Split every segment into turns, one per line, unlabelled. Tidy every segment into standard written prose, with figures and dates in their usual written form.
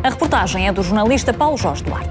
A reportagem é do jornalista Paulo Jorge Duarte.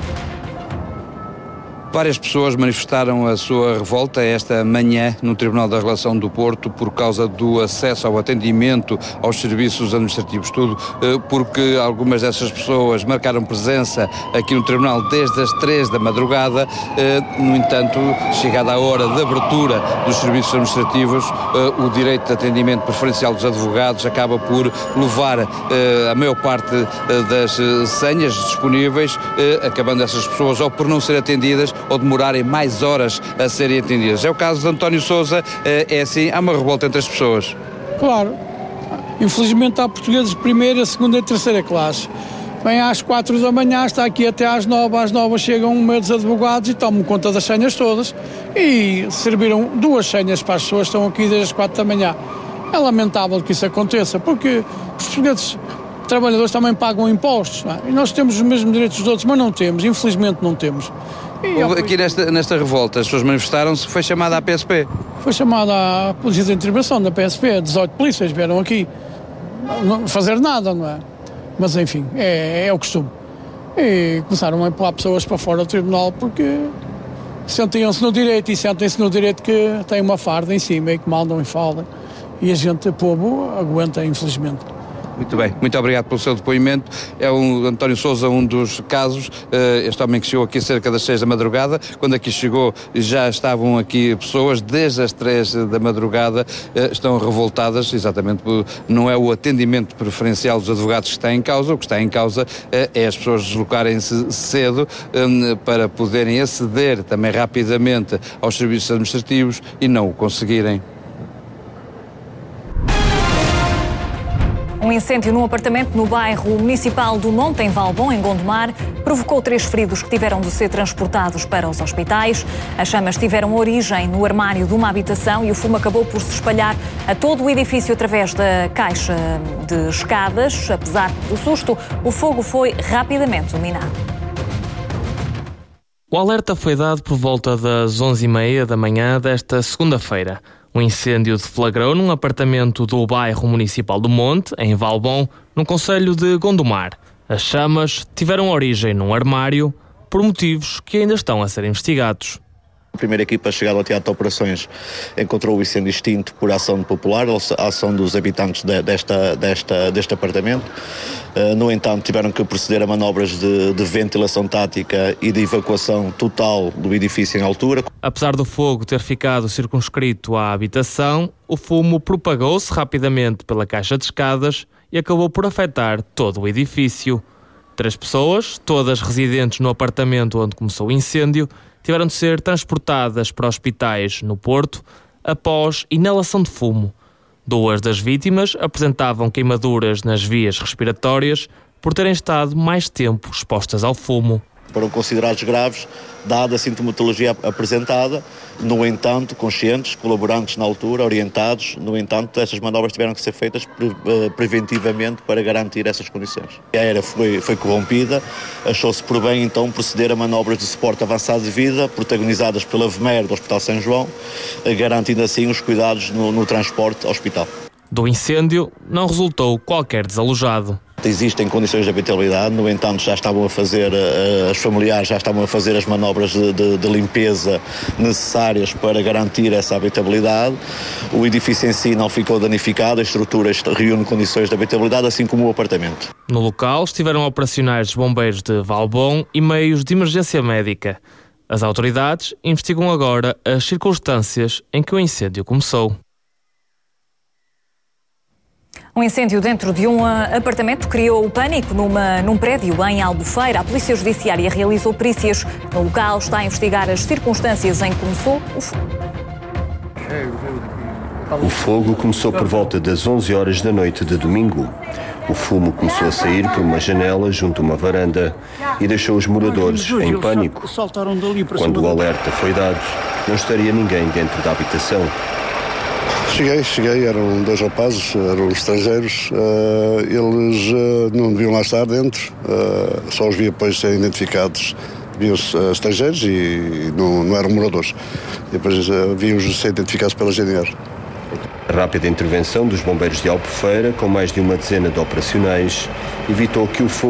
Várias pessoas manifestaram a sua revolta esta manhã no Tribunal da Relação do Porto por causa do acesso ao atendimento aos serviços administrativos. Tudo porque algumas dessas pessoas marcaram presença aqui no Tribunal desde as 3 da madrugada. No entanto, chegada a hora de abertura dos serviços administrativos, o direito de atendimento preferencial dos advogados acaba por levar a maior parte das senhas disponíveis, acabando essas pessoas ou por não ser atendidas ou demorarem mais horas a serem atendidas. É o caso de António Sousa. É assim, há uma revolta entre as pessoas.
Claro. Infelizmente há portugueses de primeira, segunda e terceira classe. Vem às 4 da manhã, está aqui até às 9. Às 9 chegam meio dos advogados e tomam conta das senhas todas. E serviram 2 senhas para as pessoas que estão aqui desde as 4 da manhã. É lamentável que isso aconteça, porque os portugueses trabalhadores também pagam impostos, não é? E nós temos os mesmos direitos dos outros, mas não temos, infelizmente não temos.
Aqui nesta revolta, as pessoas manifestaram-se, foi chamada à PSP?
Foi chamada à Polícia de Intervenção da PSP, 18 polícias vieram aqui não fazer nada, não é? Mas enfim, é o costume. E começaram a empurrar pessoas para fora do tribunal porque sentiam-se no direito e sentem-se no direito que têm uma farda em cima e que mandam e falam. E a gente, o povo, aguenta, infelizmente.
Muito bem, muito obrigado pelo seu depoimento. É o António Sousa um dos casos. Este homem que chegou aqui cerca das 6 da madrugada. Quando aqui chegou já estavam aqui pessoas desde as 3 da madrugada, estão revoltadas, exatamente, não é o atendimento preferencial dos advogados que está em causa. O que está em causa é as pessoas deslocarem-se cedo para poderem aceder também rapidamente aos serviços administrativos e não o conseguirem.
Um incêndio num apartamento no bairro municipal do Monte, em Valbom, em Gondomar, provocou 3 feridos que tiveram de ser transportados para os hospitais. As chamas tiveram origem no armário de uma habitação e o fumo acabou por se espalhar a todo o edifício através da caixa de escadas. Apesar do susto, o fogo foi rapidamente dominado.
O alerta foi dado por volta das 11h30 da manhã desta segunda-feira. Um incêndio deflagrou num apartamento do bairro municipal do Monte, em Valbom, no concelho de Gondomar. As chamas tiveram origem num armário por motivos que ainda estão a ser investigados.
A primeira equipa chegada ao teatro de operações encontrou o incêndio extinto por ação popular, a ação dos habitantes deste apartamento. No entanto, tiveram que proceder a manobras de ventilação tática e de evacuação total do edifício em altura.
Apesar do fogo ter ficado circunscrito à habitação, o fumo propagou-se rapidamente pela caixa de escadas e acabou por afetar todo o edifício. 3 pessoas, todas residentes no apartamento onde começou o incêndio, tiveram de ser transportadas para hospitais no Porto após inalação de fumo. 2 das vítimas apresentavam queimaduras nas vias respiratórias por terem estado mais tempo expostas ao fumo.
Foram considerados graves, dada a sintomatologia apresentada. No entanto, conscientes, colaborantes na altura, orientados. No entanto, estas manobras tiveram que ser feitas preventivamente para garantir essas condições. A área foi corrompida, achou-se por bem então proceder a manobras de suporte avançado de vida, protagonizadas pela VMER do Hospital São João, garantindo assim os cuidados no transporte ao hospital.
Do incêndio não resultou qualquer desalojado.
Existem condições de habitabilidade, no entanto os familiares já estavam a fazer as manobras de limpeza necessárias para garantir essa habitabilidade. O edifício em si não ficou danificado, a estrutura reúne condições de habitabilidade, assim como o apartamento.
No local estiveram operacionais dos bombeiros de Valbom e meios de emergência médica. As autoridades investigam agora as circunstâncias em que o incêndio começou.
Um incêndio dentro de um apartamento criou o pânico num prédio em Albufeira. A Polícia Judiciária realizou perícias no local, está a investigar as circunstâncias em que começou o fogo.
O fogo começou por volta das 11 horas da noite de domingo. O fumo começou a sair por uma janela junto a uma varanda e deixou os moradores em pânico. Quando o alerta foi dado, não estaria ninguém dentro da habitação.
Cheguei, eram 2 rapazes, eram estrangeiros, eles não deviam lá estar dentro, só os vi depois serem identificados, viam-se estrangeiros e não eram moradores. Depois vi-os ser identificados pela GNR.
A rápida intervenção dos bombeiros de Albufeira, com mais de uma dezena de operacionais, evitou que o fogo